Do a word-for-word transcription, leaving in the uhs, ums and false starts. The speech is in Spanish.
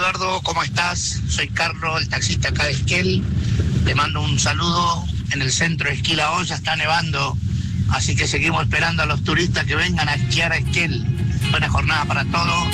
Eduardo, ¿cómo estás? Soy Carlos, el taxista acá de Esquel. Te mando un saludo. En el centro de Esquí La Olla está nevando, así que seguimos esperando a los turistas que vengan a esquiar a Esquel. Buena jornada para todos.